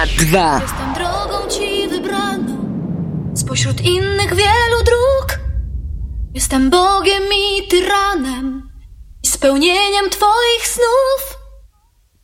2. Jestem drogą ci wybraną spośród innych wielu dróg. Jestem Bogiem i tyranem i spełnieniem twoich snów.